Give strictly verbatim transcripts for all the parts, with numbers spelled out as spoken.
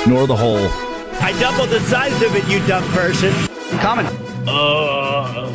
nor the whole. I doubled the size of it, you dumb person. Comment. Uh,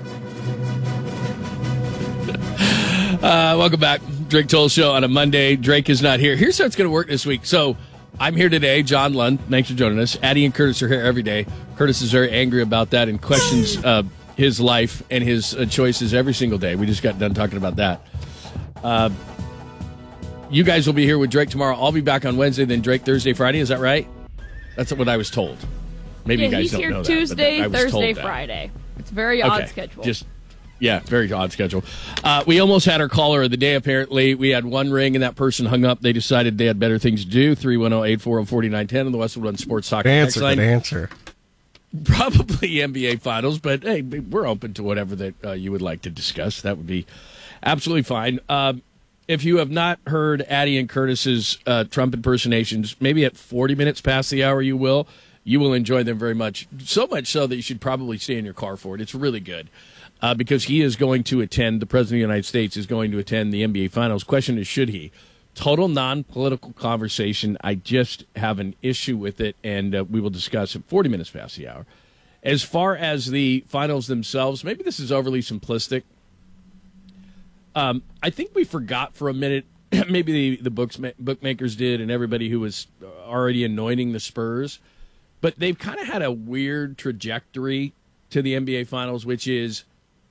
uh, welcome back. Drake Toll Show on a Monday. Drake is not here. Here's how it's going to work this week. So I'm here today. John Lund, thanks for joining us. Addie and Curtis are here every day. Curtis is very angry about that and questions uh, his life and his uh, choices every single day. We just got done talking about that. Uh, you guys will be here with Drake tomorrow. I'll be back on Wednesday, then Drake Thursday, Friday. Is that right? That's what I was told. Maybe yeah, you guys he's don't here know Tuesday, that. Tuesday, Thursday, Friday. It's a very odd okay. schedule. Just Yeah, very odd schedule. Uh, we almost had our caller of the day, apparently. We had one ring, and that person hung up. They decided they had better things to do. three one zero, eight four zero, four nine one zero on the Westwood One Sports Soccer answer, line. Good answer. Probably N B A Finals, but hey, we're open to whatever that uh, you would like to discuss. That would be absolutely fine. Uh, if you have not heard Addie and Curtis's uh, Trump impersonations, maybe at forty minutes past the hour you will. You will enjoy them very much. So much so that you should probably stay in your car for it. It's really good. Uh, because he is going to attend, the President of the United States is going to attend the N B A Finals. Question is, should he? Total non-political conversation. I just have an issue with it, and uh, we will discuss it forty minutes past the hour. As far as the finals themselves, maybe this is overly simplistic. Um, I think we forgot for a minute, maybe the, the books, bookmakers did and everybody who was already anointing the Spurs, but they've kind of had a weird trajectory to the N B A Finals, which is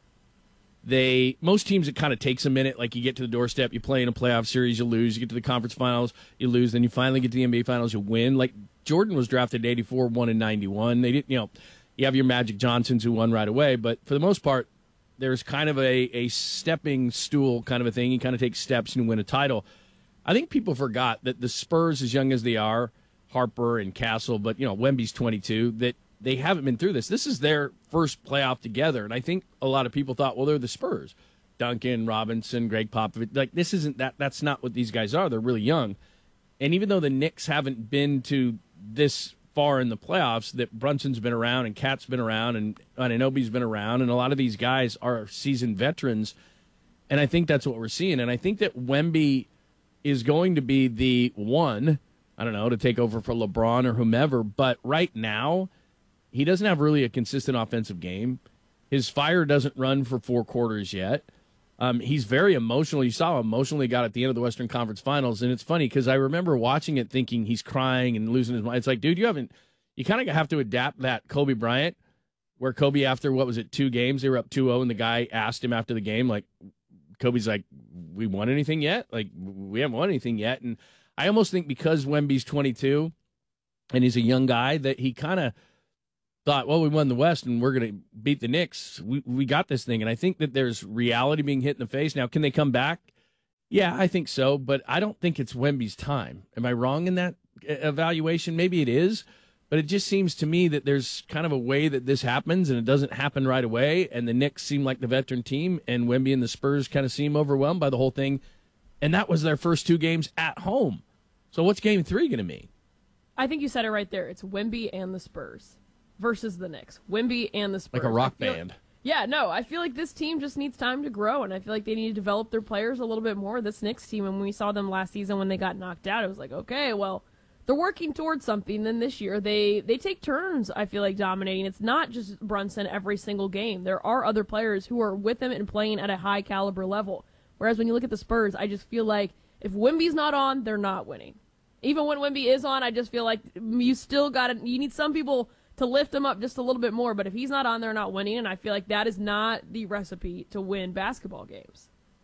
They most teams, it kind of takes a minute. Like you get to the doorstep, you play in a playoff series, you lose. You get to the conference finals, you lose. Then you finally get to the N B A Finals, you win. Like Jordan was drafted in eighty-four, won in ninety-one. They didn't, you know, you have your Magic Johnsons who won right away, but for the most part, there's kind of a, a stepping stool kind of a thing. You kind of take steps and win a title. I think people forgot that the Spurs, as young as they are, Harper and Castle, but you know, Wemby's twenty-two, that they haven't been through this. This is their first playoff together, and I think a lot of people thought, well, they're the Spurs. Duncan, Robinson, Greg Popovich. Like, this isn't that. That's not what these guys are. They're really young. And even though the Knicks haven't been to this far in the playoffs, that Brunson's been around and Cat's been around and Anunoby's been around, and a lot of these guys are seasoned veterans, and I think that's what we're seeing. And I think that Wemby is going to be the one, I don't know, to take over for LeBron or whomever, but right now, he doesn't have really a consistent offensive game. His fire doesn't run for four quarters yet. Um, he's very emotional. You saw how emotional he got at the end of the Western Conference Finals, and it's funny because I remember watching it thinking he's crying and losing his mind. It's like, dude, you haven't – you kind of have to adapt that Kobe Bryant, where Kobe, after, what was it, two games, they were up two oh, and the guy asked him after the game, like, Kobe's like, we won anything yet? Like, we haven't won anything yet. And I almost think because Wemby's twenty-two and he's a young guy that he kind of – thought, well, we won the West and we're going to beat the Knicks. We we got this thing. And I think that there's reality being hit in the face. Now, can they come back? Yeah, I think so. But I don't think it's Wemby's time. Am I wrong in that evaluation? Maybe it is. But it just seems to me that there's kind of a way that this happens and it doesn't happen right away. And the Knicks seem like the veteran team and Wemby and the Spurs kind of seem overwhelmed by the whole thing. And that was their first two games at home. So what's game three going to mean? I think you said it right there. It's Wemby and the Spurs versus the Knicks. Wemby and the Spurs. Like a rock feel, band. Yeah, no, I feel like this team just needs time to grow, and I feel like they need to develop their players a little bit more. This Knicks team, and when we saw them last season when they got knocked out, it was like, okay, well, they're working towards something. Then this year, they, they take turns, I feel like, dominating. It's not just Brunson every single game. There are other players who are with them and playing at a high-caliber level. Whereas when you look at the Spurs, I just feel like if Wemby's not on, they're not winning. Even when Wemby is on, I just feel like you still got to, you need some people to lift him up just a little bit more, but if he's not on, they're not winning, and I feel like that is not the recipe to win basketball games.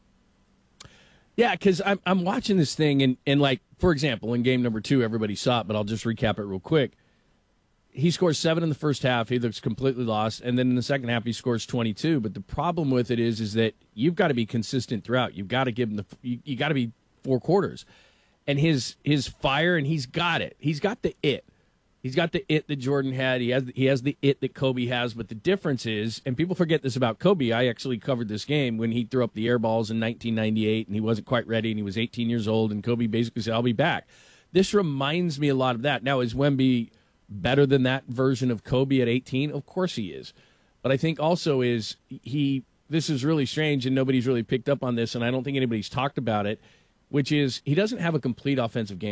Yeah, because I'm I'm watching this thing, and, and like, for example, in game number two, everybody saw it, but I'll just recap it real quick. He scores seven in the first half. He looks completely lost, and then in the second half, he scores twenty-two. But the problem with it is, is that you've got to be consistent throughout. You've got to give him the you, you got to be four quarters, and his his fire, and he's got it. He's got the it. He's got the it that Jordan had. He has he has the it that Kobe has. But the difference is, and people forget this about Kobe, I actually covered this game when he threw up the air balls in nineteen ninety-eight, and he wasn't quite ready, and he was eighteen years old, and Kobe basically said, I'll be back. This reminds me a lot of that. Now, is Wemby better than that version of Kobe at eighteen? Of course he is. But I think also is he, this is really strange, and nobody's really picked up on this, and I don't think anybody's talked about it, which is he doesn't have a complete offensive game.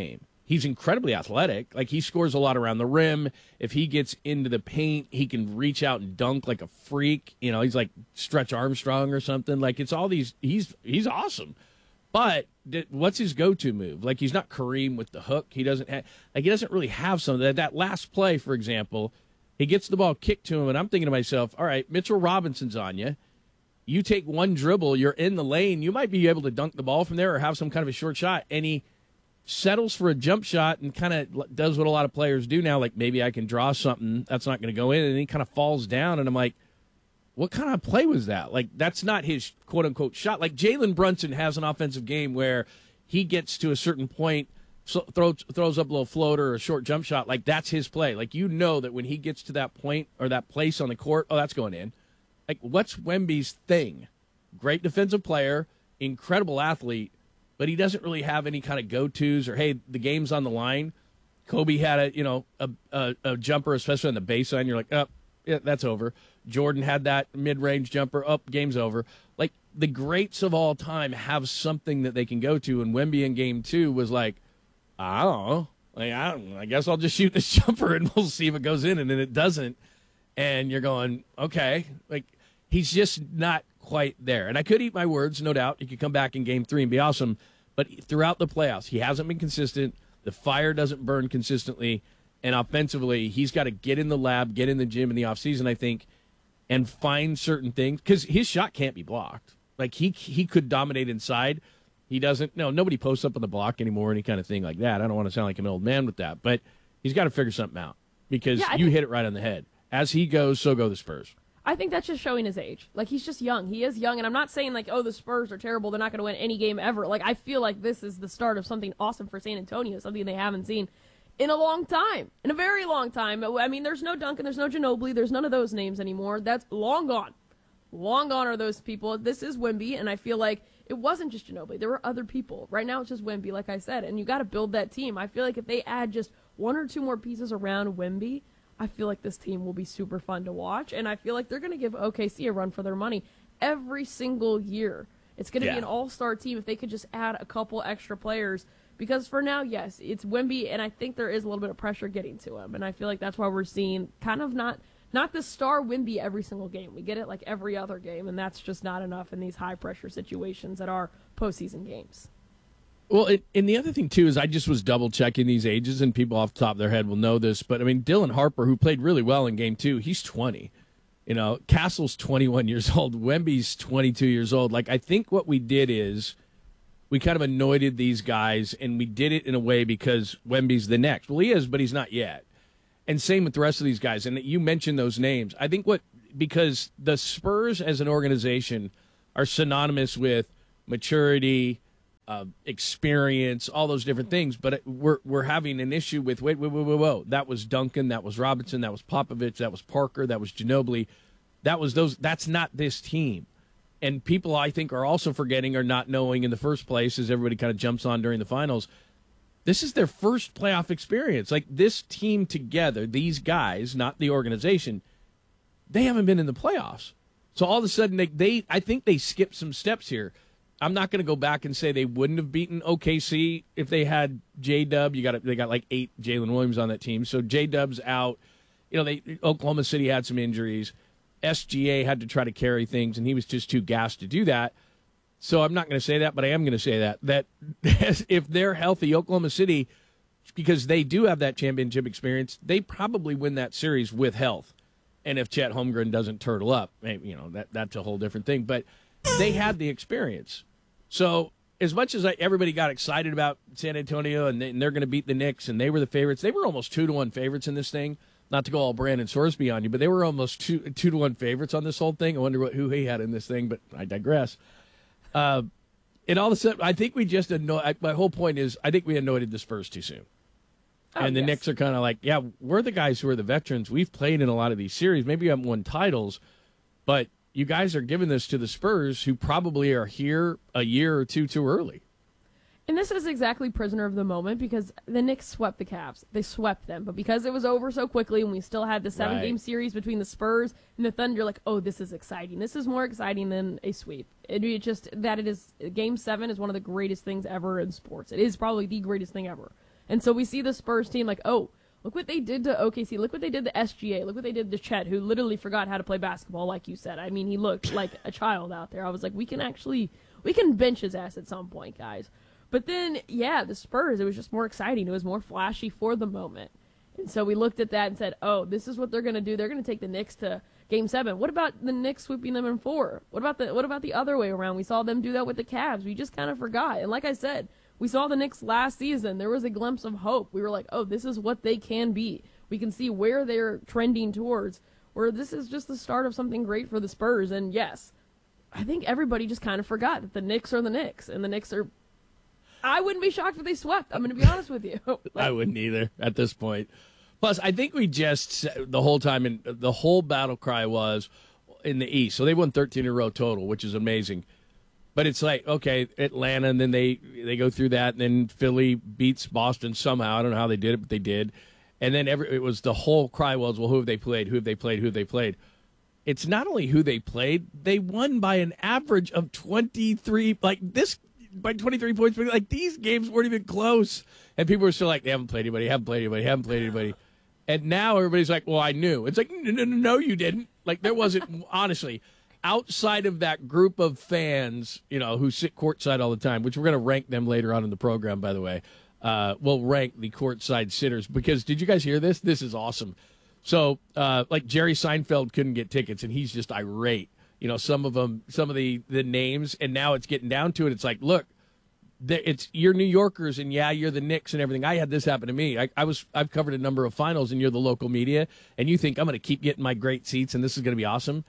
he's incredibly athletic. Like, he scores a lot around the rim. If he gets into the paint, he can reach out and dunk like a freak. You know, he's like Stretch Armstrong or something. Like, it's all these. He's he's awesome. But what's his go-to move? Like, he's not Kareem with the hook. He doesn't have, like, he doesn't really have some of that. That last play, for example, he gets the ball kicked to him, and I'm thinking to myself, all right, Mitchell Robinson's on you. You take one dribble, you're in the lane. You might be able to dunk the ball from there or have some kind of a short shot. And he settles for a jump shot and kind of does what a lot of players do now, like maybe I can draw something that's not going to go in, and he kind of falls down, and I'm like, what kind of play was that? Like, that's not his quote-unquote shot. Like, Jalen Brunson has an offensive game where he gets to a certain point, so throws, throws up a little floater or a short jump shot. Like, that's his play. Like, you know that when he gets to that point or that place on the court, oh, that's going in. Like, what's Wemby's thing? Great defensive player, incredible athlete, but he doesn't really have any kind of go-tos or, hey, the game's on the line. Kobe had a, you know, a, a, a jumper, especially on the baseline. You're like, oh, yeah, that's over. Jordan had that mid-range jumper. Up, oh, game's over. Like, the greats of all time have something that they can go to, and Wemby in game two was like, I don't know. Like, I, don't, I guess I'll just shoot this jumper, and we'll see if it goes in, and then it doesn't. And you're going, okay. Like, he's just not quite there. And I could eat my words, no doubt. He could come back in game three and be awesome. But throughout the playoffs, he hasn't been consistent. The fire doesn't burn consistently. And offensively, he's got to get in the lab, get in the gym in the offseason, I think, and find certain things. Because his shot can't be blocked. Like, he he could dominate inside. He doesn't. No, nobody posts up on the block anymore, any kind of thing like that. I don't want to sound like an old man with that. But he's got to figure something out. Because yeah, you think- hit it right on the head. As he goes, so go the Spurs. I think that's just showing his age. Like, he's just young. He is young, and I'm not saying, like, oh, the Spurs are terrible. They're not going to win any game ever. Like, I feel like this is the start of something awesome for San Antonio, something they haven't seen in a long time, in a very long time. I mean, there's no Duncan, there's no Ginobili, there's none of those names anymore. That's long gone. Long gone are those people. This is Wemby, and I feel like it wasn't just Ginobili. There were other people. Right now, it's just Wemby, like I said, and you got to build that team. I feel like if they add just one or two more pieces around Wemby, I feel like this team will be super fun to watch, and I feel like they're going to give O K C a run for their money every single year. It's going to yeah. be an all-star team if they could just add a couple extra players, because for now, yes, it's Wemby, and I think there is a little bit of pressure getting to him, and I feel like that's why we're seeing kind of not not the star Wemby every single game. We get it like every other game, and that's just not enough in these high-pressure situations that are postseason games. Well, it, and the other thing, too, is I just was double-checking these ages, and people off the top of their head will know this, but, I mean, Dylan Harper, who played really well in Game two, he's twenty. You know, Castle's twenty-one years old. Wemby's twenty-two years old. Like, I think what we did is we kind of anointed these guys, and we did it in a way because Wemby's the next. Well, he is, but he's not yet. And same with the rest of these guys. And you mentioned those names. I think what – because the Spurs as an organization are synonymous with maturity – Uh, experience, all those different things, but we're we're having an issue with wait, wait, wait, wait, whoa. That was Duncan, that was Robinson, that was Popovich, that was Parker, that was Ginobili, that was those. That's not this team, and people I think are also forgetting or not knowing in the first place, as everybody kind of jumps on during the finals. This is their first playoff experience. Like, this team together, these guys, not the organization, they haven't been in the playoffs. So all of a sudden, they, they I think they skipped some steps here. I'm not going to go back and say they wouldn't have beaten O K C if they had J-Dub. You got they got like eight Jalen Williams on that team. So J-Dub's out. You know, they Oklahoma City had some injuries. S G A had to try to carry things, and he was just too gassed to do that. So I'm not going to say that, but I am going to say that that if they're healthy, Oklahoma City, because they do have that championship experience, they probably win that series with health. And if Chet Holmgren doesn't turtle up, maybe, you know, that that's a whole different thing. But they had the experience. So as much as I, everybody got excited about San Antonio and, they, and they're going to beat the Knicks and they were the favorites, they were almost two to one favorites in this thing. Not to go all Brandon Sorsby on you, but they were almost two two to one favorites on this whole thing. I wonder what who he had in this thing, but I digress. Uh, and all of a sudden, I think we just annoyed. My whole point is, I think we anointed the Spurs too soon. Oh, and the yes. Knicks are kind of like, yeah, we're the guys who are the veterans. We've played in a lot of these series. Maybe we haven't won titles, but you guys are giving this to the Spurs, who probably are here a year or two too early. And this is exactly prisoner of the moment, because the Knicks swept the Cavs. They swept them. But because it was over so quickly and we still had the seven-game right. series between the Spurs and the Thunder, you're like, oh, this is exciting. This is more exciting than a sweep. It, it just that it is Game seven is one of the greatest things ever in sports. It is probably the greatest thing ever. And so we see the Spurs team like, oh, look what they did to O K C. Look what they did to S G A. Look what they did to Chet, who literally forgot how to play basketball, like you said. I mean, he looked like a child out there. I was like, we can actually, we can bench his ass at some point, guys. But then, yeah, the Spurs, it was just more exciting. It was more flashy for the moment. And so we looked at that and said, oh, this is what they're going to do. They're going to take the Knicks to Game seven. What about the Knicks sweeping them in four? What about the what about the other way around? We saw them do that with the Cavs. We just kind of forgot. And like I said, we saw the Knicks last season. There was a glimpse of hope. We were like, oh, this is what they can be. We can see where they're trending towards, where this is just the start of something great for the Spurs. And yes, I think everybody just kind of forgot that the Knicks are the Knicks. And the Knicks are... I wouldn't be shocked if they swept. I'm going to be honest with you. Like, I wouldn't either at this point. Plus, I think we just, the whole time, and the whole battle cry was in the East. So they won thirteen in a row total, which is amazing. But it's like, okay, Atlanta, and then they, they go through that, and then Philly beats Boston somehow. I don't know how they did it, but they did. And then every, it was the whole cry was, well, who have they played? Who have they played? Who have they played? It's not only who they played, they won by an average of twenty-three, like this, by twenty-three points. Like, these games weren't even close. And people were still like, they haven't played anybody, haven't played anybody, haven't played anybody. And now everybody's like, well, I knew. It's like, no, no, no, no, you didn't. Like, there wasn't, honestly, outside of that group of fans, you know, who sit courtside all the time, which we're going to rank them later on in the program, by the way. Uh, we'll rank the courtside sitters because, did you guys hear this? This is awesome. So, uh, like, Jerry Seinfeld couldn't get tickets, and he's just irate. You know, some of them, some of the, the names, and now it's getting down to it. It's like, look, it's you're New Yorkers, and yeah, you're the Knicks and everything. I had this happen to me. I, I was I've covered a number of finals, and you're the local media, and you think I'm going to keep getting my great seats, and this is going to be awesome.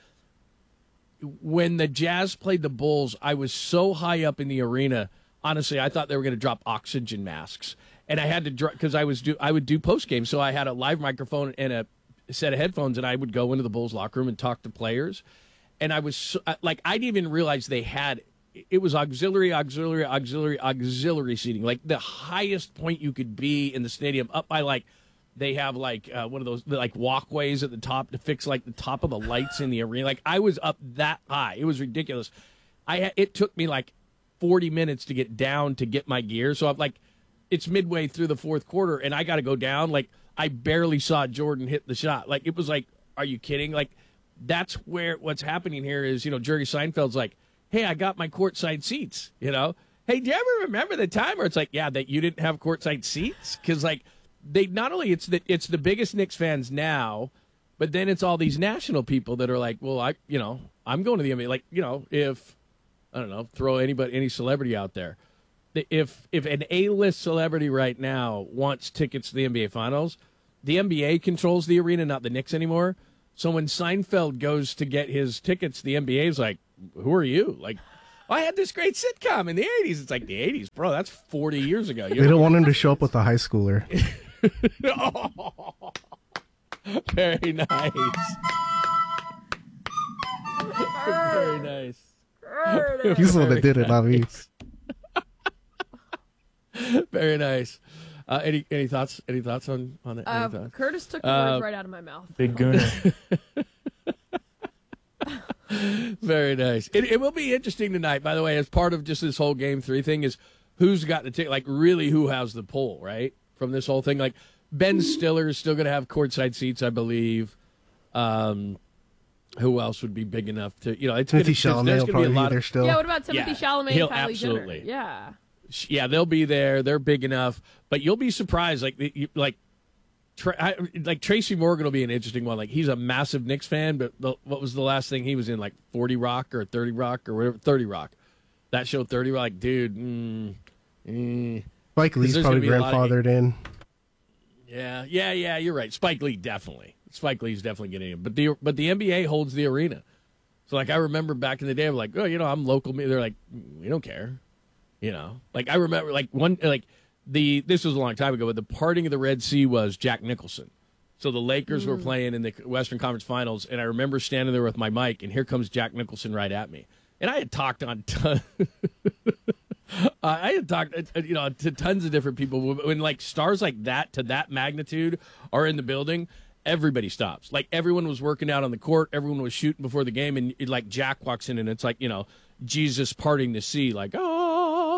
When the Jazz played the Bulls, I was so high up in the arena. Honestly, I thought they were going to drop oxygen masks, and I had to because I was do I would do post game, so I had a live microphone and a set of headphones, and I would go into the Bulls locker room and talk to players, and I was so, like I didn't even realize they had. It was auxiliary, auxiliary, auxiliary, auxiliary seating, like the highest point you could be in the stadium, up by like they have like uh, one of those like walkways at the top to fix like the top of the lights in the arena. Like I was up that high, it was ridiculous. I it took me like forty minutes to get down to get my gear, so I'm like, it's midway through the fourth quarter, and I got to go down. Like I barely saw Jordan hit the shot. Like it was like, are you kidding? Like that's where what's happening here is, you know, Jerry Seinfeld's like, hey, I got my courtside seats, you know? Hey, do you ever remember the time where it's like, yeah, that you didn't have courtside seats? Because, like, they not only it's the, it's the biggest Knicks fans now, but then it's all these national people that are like, well, I, you know, I'm going to the N B A. Like, you know, if, I don't know, throw anybody, any celebrity out there. If, if an A-list celebrity right now wants tickets to the N B A Finals, the N B A controls the arena, not the Knicks anymore. So when Seinfeld goes to get his tickets, the N B A is like, who are you? Like, I had this great sitcom in the eighties. It's like the eighties, bro. That's forty years ago. You they don't want him to show up with a high schooler. Oh, very nice. Very nice. He's the one that did it, not me. Very nice. Uh, any any thoughts? Any thoughts on on it? Uh, Curtis took the uh, words right out of my mouth. Big Gooner. Very nice. It, it will be interesting tonight, by the way, as part of just this whole game three thing is who's got the ticket, like really who has the pull, right, from this whole thing. Like Ben Stiller is still going to have courtside seats, I believe. Um, who else would be big enough to, you know, it's Timothy gonna, Chalamet there's will going to be a probably lot be there of, still. Yeah, what about Timothy Yeah, Chalamet he'll and Kylie absolutely. Jenner? Yeah. Yeah, they'll be there. They're big enough, but you'll be surprised. Like, you, like, Tra- I, like Tracy Morgan will be an interesting one. Like he's a massive Knicks fan, but the, what was the last thing he was in? Like forty Rock or thirty Rock or whatever. thirty Rock. That show thirty Rock. Like, dude. Mm, mm. Spike Lee's probably grandfathered of, in. Yeah, yeah, yeah. You're right. Spike Lee definitely. Spike Lee's definitely getting in. But the but the N B A holds the arena. So like I remember back in the day, I'm like, oh, you know, I'm local. They're like, we don't care. You know, like I remember like one like. The this was a long time ago, but the parting of the Red Sea was Jack Nicholson. So the Lakers mm. were playing in the Western Conference Finals, and I remember standing there with my mic, and here comes Jack Nicholson right at me. And I had talked on, ton- uh, I had talked, uh, you know, to tons of different people. When like stars like that to that magnitude are in the building, everybody stops. Like everyone was working out on the court, everyone was shooting before the game, and it, like Jack walks in, and it's like, you know, Jesus parting the sea, like oh.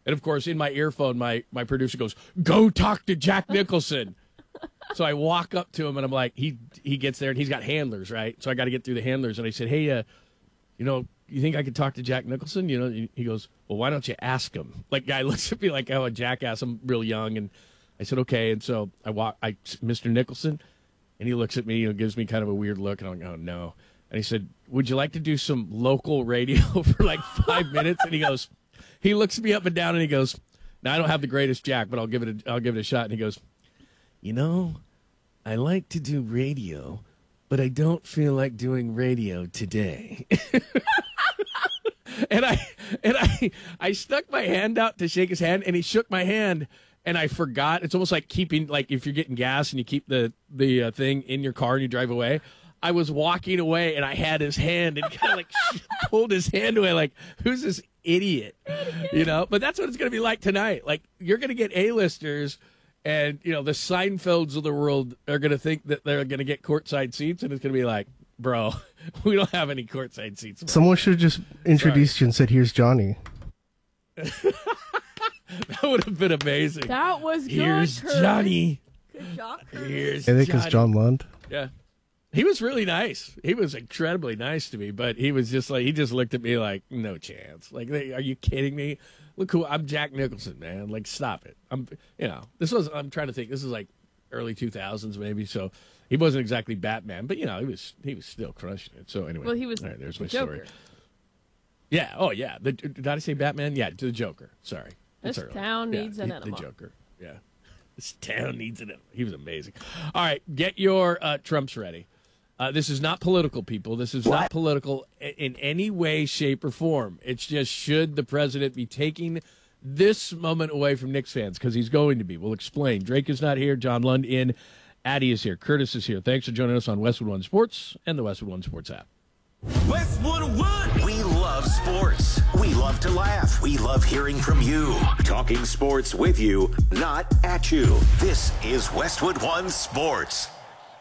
And, of course, in my earphone, my, my producer goes, go talk to Jack Nicholson. So I walk up to him, and I'm like, he he gets there, and he's got handlers, right? So I got to get through the handlers. And I said, hey, uh, you know, you think I could talk to Jack Nicholson? You know, he goes, well, why don't you ask him? Like, guy looks at me like, oh, a jackass. I'm real young. And I said, okay. And so I walk, I, Mister Nicholson, and he looks at me, you know, gives me kind of a weird look. And I'm like, oh, no. And he said, would you like to do some local radio for like five minutes? And he goes, he looks me up and down, and he goes, now, I don't have the greatest Jack, but I'll give it a, I'll give it a shot. And he goes, you know, I like to do radio, but I don't feel like doing radio today. and I and I I stuck my hand out to shake his hand, and he shook my hand, and I forgot. It's almost like keeping, like if you're getting gas and you keep the the uh, thing in your car and you drive away. I was walking away, and I had his hand and kind of like pulled his hand away, like, who's this idiot? You know, but that's what it's going to be like tonight. Like, you're going to get A-listers, and, you know, the Seinfelds of the world are going to think that they're going to get courtside seats, and it's going to be like, bro, we don't have any courtside seats. Bro. Someone should have just introduced Sorry. you and said, here's Johnny. That would have been amazing. That was good. Here's Curtis. Johnny. Good job, Curtis. Here's I think Johnny. it's John Lund. Yeah. He was really nice. He was incredibly nice to me, but he was just like, he just looked at me like, no chance. Like, are you kidding me? Look who, I'm Jack Nicholson, man. Like, stop it. I'm, you know, this was, I'm trying to think, this is like early two thousands maybe, so he wasn't exactly Batman, but, you know, he was, he was still crushing it. So anyway. Well, he was all right, there's my Joker. story. Yeah, oh yeah. The, did I say Batman? Yeah, to the Joker. Sorry. This early. town yeah, needs an the, enema. The Joker, yeah. This town needs an enema. He was amazing. All right, get your uh, Trumps ready. Uh, this is not political, people. This is not political in any way, shape, or form. It's just, should the president be taking this moment away from Knicks fans? Because he's going to be. We'll explain. Drake is not here. John Lund in. Addie is here. Curtis is here. Thanks for joining us on Westwood One Sports and the Westwood One Sports app. Westwood One. We love sports. We love to laugh. We love hearing from you. Talking sports with you, not at you. This is Westwood One Sports.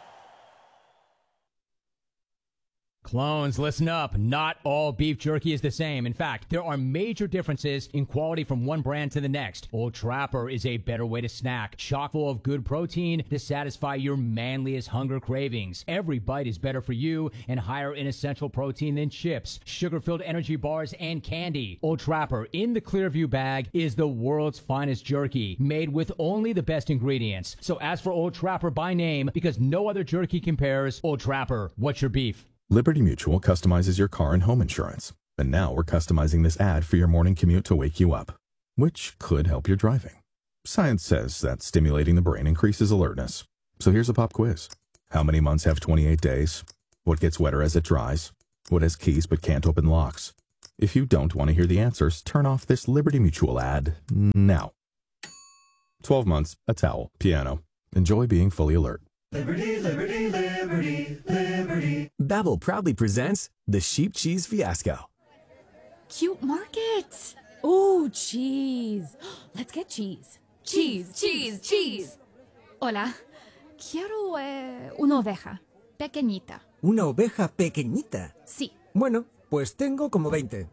Clones, listen up. Not all beef jerky is the same. In fact, there are major differences in quality from one brand to the next. Old Trapper is a better way to snack, chock full of good protein to satisfy your manliest hunger cravings. Every bite is better for you and higher in essential protein than chips, sugar-filled energy bars, and candy. Old Trapper in the Clearview bag is the world's finest jerky, made with only the best ingredients. So ask for Old Trapper by name, because no other jerky compares. Old Trapper, what's your beef? Liberty Mutual customizes your car and home insurance. And now we're customizing this ad for your morning commute to wake you up, which could help your driving. Science says that stimulating the brain increases alertness. So here's a pop quiz. How many months have twenty-eight days? What gets wetter as it dries? What has keys but can't open locks? If you don't want to hear the answers, turn off this Liberty Mutual ad now. twelve months, a towel, piano. Enjoy being fully alert. Liberty, liberty, liberty, liberty. Babbel proudly presents the Sheep Cheese Fiasco. Cute market. Ooh, cheese. Let's get cheese. Cheese, cheese, cheese. Hola. Quiero eh, una oveja pequeñita. ¿Una oveja pequeñita? Sí. Bueno, pues tengo como veinte.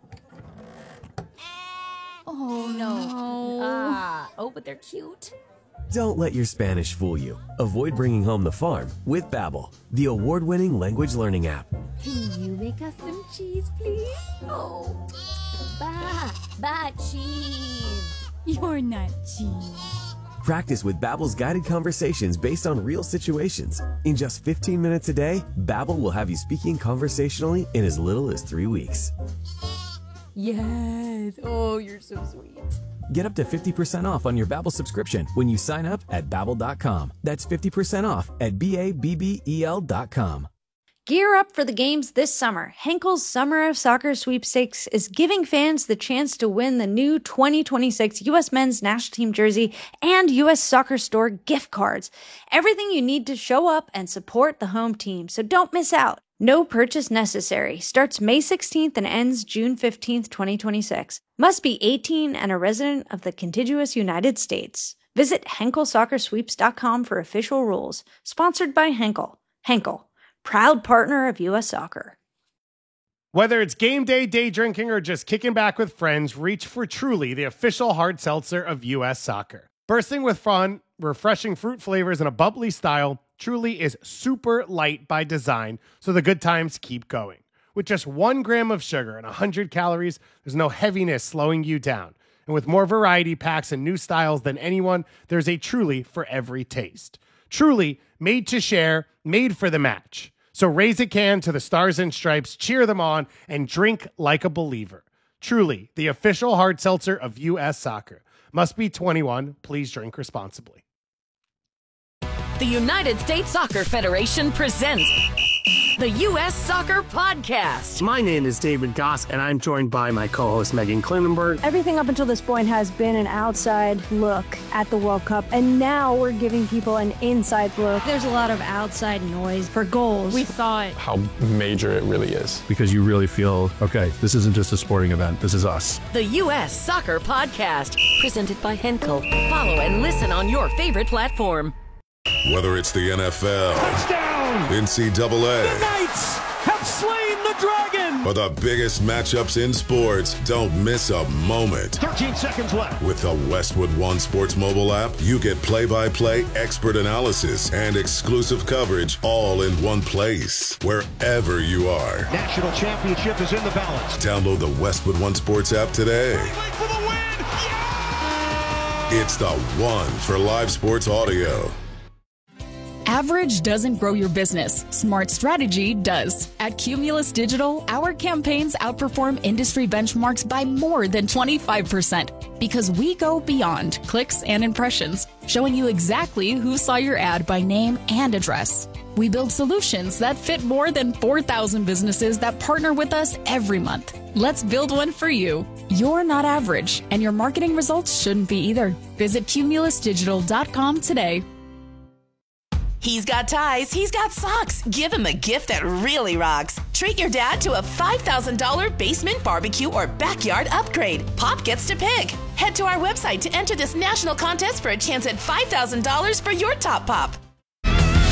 Oh, no. Ah, oh, but they're cute. Don't let your Spanish fool you. Avoid bringing home the farm with Babbel, the award-winning language learning app. Can you make us some cheese, please? Oh, ba, ba cheese. You're not cheese. Practice with Babbel's guided conversations based on real situations. In just fifteen minutes a day, Babbel will have you speaking conversationally in as little as three weeks. Yes. Oh, you're so sweet. Get up to fifty percent off on your Babbel subscription when you sign up at babbel dot com. That's fifty percent off at B A B B E L dot com. Gear up for the games this summer. Henkel's Summer of Soccer Sweepstakes is giving fans the chance to win the new twenty twenty-six U S Men's National Team jersey and U S Soccer Store gift cards. Everything you need to show up and support the home team, so don't miss out. No purchase necessary. Starts May sixteenth and ends June fifteenth, twenty twenty-six. Must be eighteen and a resident of the contiguous United States. Visit Henkel Soccer Sweeps dot com for official rules. Sponsored by Henkel. Henkel, proud partner of U S Soccer. Whether it's game day, day drinking, or just kicking back with friends, reach for Truly, the official hard seltzer of U S Soccer. Bursting with fun, refreshing fruit flavors, and a bubbly style, Truly is super light by design, so the good times keep going. With just one gram of sugar and one hundred calories, there's no heaviness slowing you down. And with more variety packs and new styles than anyone, there's a Truly for every taste. Truly, made to share, made for the match. So raise a can to the Stars and Stripes, cheer them on, and drink like a believer. Truly, the official hard seltzer of U S Soccer. Must be twenty-one. Please drink responsibly. The United States Soccer Federation presents the U S Soccer Podcast. My name is David Goss, and I'm joined by my co-host Megan Klinenberg. Everything up until this point has been an outside look at the World Cup, and now we're giving people an inside look. There's a lot of outside noise for goals. We saw it. How major it really is. Because you really feel, okay, this isn't just a sporting event, this is us. The U S Soccer Podcast, presented by Henkel. Follow and listen on your favorite platform. Whether it's the N F L, touchdown, N C double A, the Knights have slain the dragon, or the biggest matchups in sports, don't miss a moment. thirteen seconds left. With the Westwood One Sports mobile app, you get play-by-play, expert analysis, and exclusive coverage all in one place, wherever you are. National championship is in the balance. Download the Westwood One Sports app today. For the win. Yeah! It's the one for live sports audio. Average doesn't grow your business. Smart strategy does. At Cumulus Digital, our campaigns outperform industry benchmarks by more than twenty-five percent because we go beyond clicks and impressions, showing you exactly who saw your ad by name and address. We build solutions that fit more than four thousand businesses that partner with us every month. Let's build one for you. You're not average, and your marketing results shouldn't be either. Visit cumulus digital dot com today. He's got ties, he's got socks. Give him a gift that really rocks. Treat your dad to a five thousand dollars basement barbecue or backyard upgrade. Pop gets to pick. Head to our website to enter this national contest for a chance at five thousand dollars for your top pop.